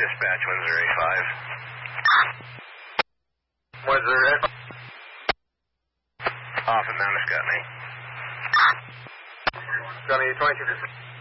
Dispatch 1085. 1085. Off and down to Scotney. Scotney 22.